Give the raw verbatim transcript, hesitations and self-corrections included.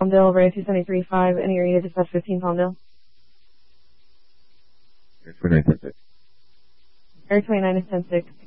Palmdale, Ray two seventy-three five, any area dispatch fifteen Palmdale. Air twenty-nine ten six. Air twenty-nine is ten six.